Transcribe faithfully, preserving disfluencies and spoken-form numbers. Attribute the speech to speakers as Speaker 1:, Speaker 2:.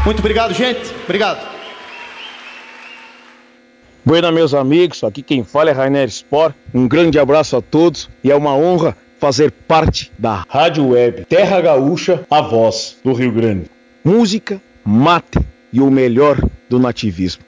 Speaker 1: Muito obrigado, gente. Obrigado.
Speaker 2: Buena, meus amigos, aqui quem fala é Rainer Sport. Um grande abraço a todos e é uma honra fazer parte da Rádio Web Terra Gaúcha, a voz do Rio Grande. Música, mate e o melhor do nativismo.